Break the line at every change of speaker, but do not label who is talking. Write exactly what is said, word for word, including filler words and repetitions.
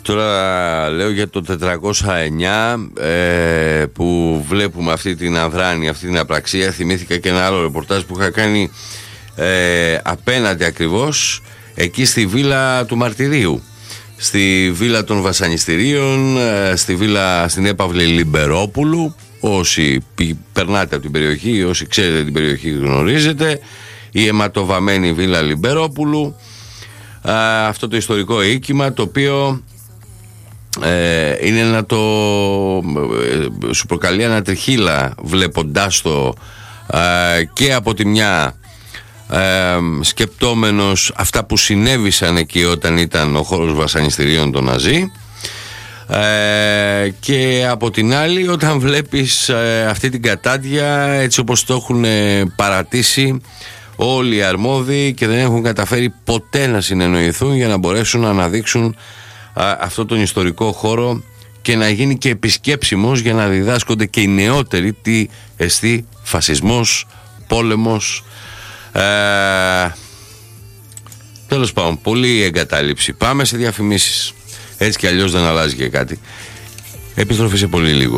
Τώρα λέω για το τετρακόσια εννιά ε, που βλέπουμε αυτή την αδράνεια, αυτή την απραξία. Θυμήθηκα και ένα άλλο ρεπορτάζ που είχα κάνει ε, απέναντι ακριβώς, εκεί στη βίλα του Μαρτυρίου, στη βίλα των βασανιστήριων, ε, στη βίλα στην έπαυλη Λιμπερόπουλου. Όσοι περνάτε από την περιοχή, όσοι ξέρετε την περιοχή γνωρίζετε, η αιματοβαμμένη βίλα Λιμπερόπουλου, ε, αυτό το ιστορικό οίκημα το οποίο Ε, είναι να το ε, σου προκαλεί ανατριχύλα βλέποντάς το ε, και από τη μια ε, σκεπτόμενος αυτά που συνέβησαν εκεί όταν ήταν ο χώρος βασανιστήριων των Ναζί, ε, και από την άλλη όταν βλέπεις ε, αυτή την κατάδια έτσι όπως το έχουν ε, παρατήσει όλοι οι αρμόδιοι και δεν έχουν καταφέρει ποτέ να συνεννοηθούν για να μπορέσουν να αναδείξουν αυτό τον ιστορικό χώρο και να γίνει και επισκέψιμος για να διδάσκονται και οι νεότεροι τι εστί φασισμός, πόλεμος. ε, Τέλος πάντων, πολύ εγκατάλειψη. Πάμε σε διαφημίσεις. Έτσι κι αλλιώς δεν αλλάζει και κάτι. Επιστροφή σε πολύ λίγο.